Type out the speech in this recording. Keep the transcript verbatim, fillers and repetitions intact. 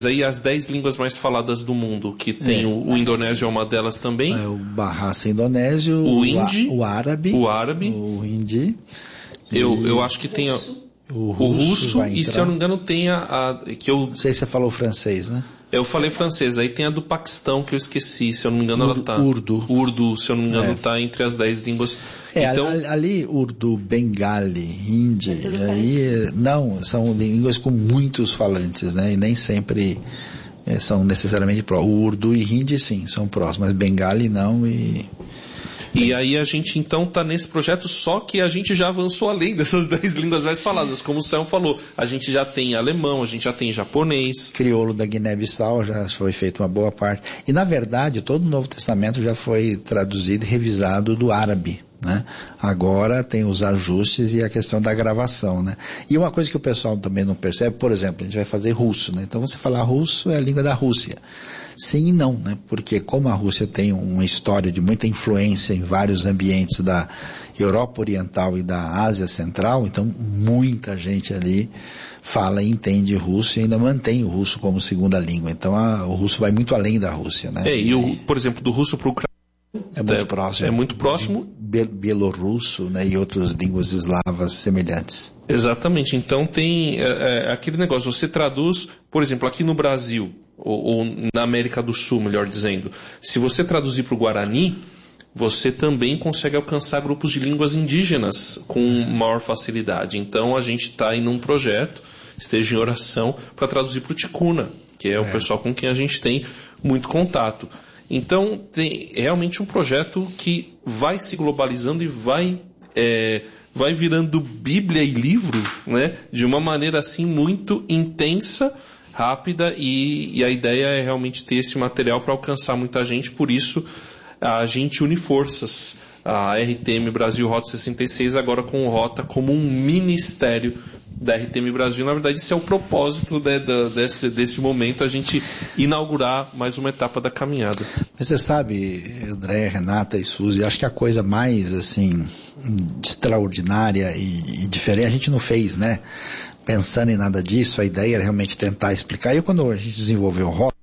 aí as dez línguas mais faladas do mundo, que tem é. o, o indonésio é uma delas também. É, o Bahasa indonésio, o hindi, o, o árabe, o árabe, o hindi. Eu, eu acho que tem a, o russo, o russo e se eu não me engano tem a, a que eu não sei se você falou francês, né? Eu falei francês, aí tem a do Paquistão que eu esqueci, se eu não me engano Urdu, ela tá Urdu, Urdu, se eu não me engano é. tá entre as dez línguas. É, então, ali Urdu, Bengali, Hindi, aí não, são línguas com muitos falantes, né? E nem sempre é, são necessariamente próximos. O Urdu e Hindi sim, são próximos, mas Bengali não e... E aí a gente então está nesse projeto, só que a gente já avançou além dessas dez línguas mais faladas, como o Sam falou. A gente já tem alemão, a gente já tem japonês. Crioulo da Guiné-Bissau já foi feito uma boa parte. E na verdade todo o Novo Testamento já foi traduzido e revisado do árabe, né? Agora tem os ajustes e a questão da gravação, né? E uma coisa que o pessoal também não percebe, por exemplo, a gente vai fazer russo, né? Então você falar russo é a língua da Rússia. Sim e não, né? Porque como a Rússia tem uma história de muita influência em vários ambientes da Europa Oriental e da Ásia Central, então muita gente ali fala e entende russo e ainda mantém o russo como segunda língua. Então a, o russo vai muito além da Rússia, né? É, e, o, por exemplo, do russo para o ucraniano é muito é, próximo. É muito próximo. Be- Bielorrusso, né? E outras línguas eslavas semelhantes. Exatamente. Então tem é, é, aquele negócio, você traduz, por exemplo, aqui no Brasil, ou, ou na América do Sul, melhor dizendo, se você traduzir para o Guarani, você também consegue alcançar grupos de línguas indígenas com maior facilidade. Então a gente está em um projeto, esteja em oração, para traduzir para o Ticuna, que é, é o pessoal com quem a gente tem muito contato. Então, tem realmente um projeto que vai se globalizando e vai, é, vai virando Bíblia e livro, né? De uma maneira assim muito intensa, rápida, e, e a ideia é realmente ter esse material para alcançar muita gente, por isso a gente une forças. A R T M Brasil Rota sessenta e seis agora com o Rota como um ministério da R T M Brasil. Na verdade, esse é o propósito, né, da, desse, desse momento, a gente inaugurar mais uma etapa da caminhada. Mas você sabe, André, Renata e Suzy, acho que a coisa mais assim extraordinária e, e diferente, a gente não fez, né? Pensando em nada disso, a ideia era realmente tentar explicar. E quando a gente desenvolveu o Rota,